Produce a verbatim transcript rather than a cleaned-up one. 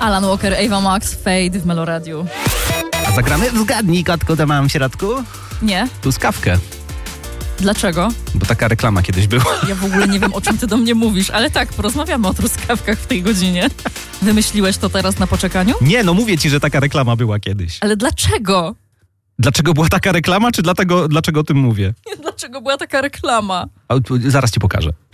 Alan Walker, Ava Max, Fade w Meloradiu. A zagramy w Zgadnij, kotku, to mam w środku? Nie. Truskawkę. Dlaczego? Bo taka reklama kiedyś była. Ja w ogóle nie wiem, o czym ty do mnie mówisz, ale tak, porozmawiamy o truskawkach w tej godzinie. Wymyśliłeś to teraz na poczekaniu? Nie, no mówię ci, że taka reklama była kiedyś. Ale dlaczego? Dlaczego była taka reklama, czy dlatego, dlaczego o tym mówię? Nie, dlaczego była taka reklama? A, zaraz ci pokażę.